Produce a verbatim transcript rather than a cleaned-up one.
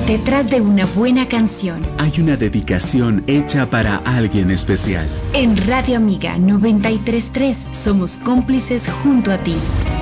Detrás de una buena canción hay una dedicación hecha para alguien especial. En Radio Amiga noventa y tres punto tres somos cómplices junto a ti.